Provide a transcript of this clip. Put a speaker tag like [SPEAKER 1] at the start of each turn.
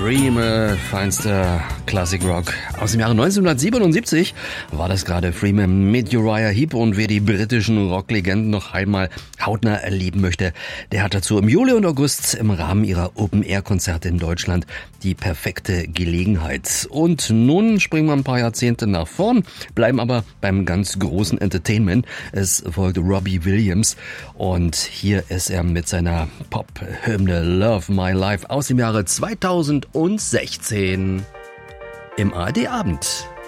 [SPEAKER 1] Freeman, feinster Classic Rock. Aus dem Jahre 1977 war das gerade Freeman mit Uriah Heep, und wer die britischen Rocklegenden noch einmal hautnah erleben möchte, der hat dazu im Juli und August im Rahmen ihrer Open-Air-Konzerte in Deutschland die perfekte Gelegenheit. Und nun springen wir ein paar Jahrzehnte nach vorn, bleiben aber beim ganz großen Entertainment. Es folgt Robbie Williams und hier ist er mit seiner Pop-Hymne Love My Life aus dem Jahre 2016 im ARD-Abend.